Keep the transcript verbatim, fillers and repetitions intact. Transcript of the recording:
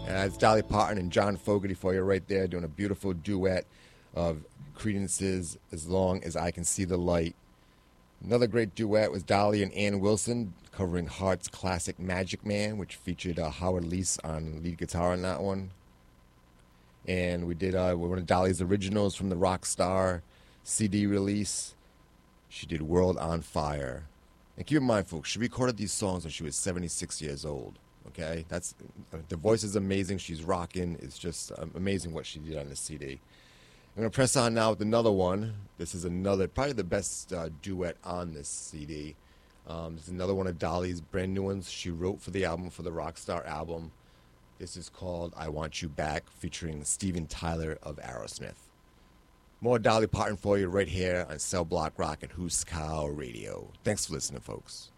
And that's Dolly Parton and John Fogerty for you right there, doing a beautiful duet of Credence's As Long As I Can See the Light. Another great duet was Dolly and Ann Wilson covering Heart's classic Magic Man, which featured uh, Howard Leese on lead guitar on that one. And we did uh, one of Dolly's originals from the Rockstar C D release. She did World on Fire. And keep in mind, folks, she recorded these songs when she was seventy-six years old. Okay? That's the voice is amazing. She's rocking. It's just amazing what she did on this C D. I'm going to press on now with another one. This is another, probably the best uh, duet on this C D. Um, this is another one of Dolly's brand new ones she wrote for the album, for the Rockstar album. This is called I Want You Back, featuring Steven Tyler of Aerosmith. More Dolly Parton for you right here on Cell Block Rock and Huskow Radio. Thanks for listening, folks.